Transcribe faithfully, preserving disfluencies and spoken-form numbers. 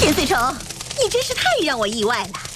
田岁成，你真是太让我意外了。